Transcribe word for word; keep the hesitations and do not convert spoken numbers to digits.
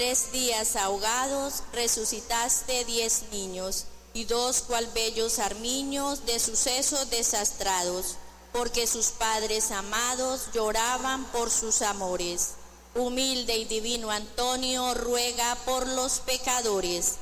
Tres días ahogados, resucitaste diez niños, y dos cual bellos armiños de sucesos desastrados, porque sus padres amados lloraban por sus amores. Humilde y divino Antonio, ruega por los pecadores.